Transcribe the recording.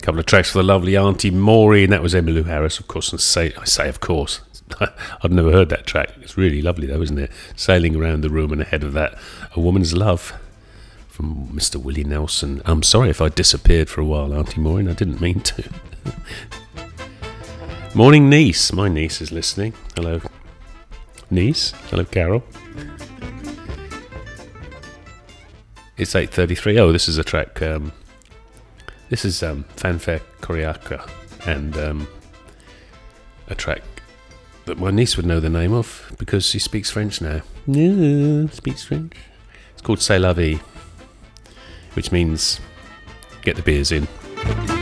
couple of tracks for the lovely Auntie Maureen. That was Emmylou Harris, of course. And I say, of course. I've never heard that track. It's really lovely, though, isn't it? Sailing Around the Room, and ahead of that, A Woman's Love from Mr. Willie Nelson. I'm sorry if I disappeared for a while, Auntie Maureen. I didn't mean to. Morning, niece. My niece is listening. Hello, niece. Hello, Carol. It's 8:33. Oh, this is a track. This is Fanfare Coriaca, and a track that my niece would know the name of because she speaks French now. No, speaks French. It's called C'est la vie, which means get the beers in.